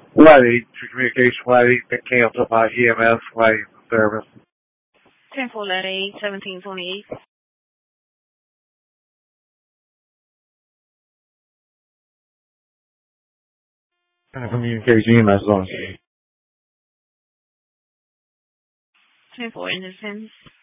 Lady, communication lady, been canceled by EMS lady service. 10-4 Lady, 1728. Communication EMS on. 10-4 Anderson.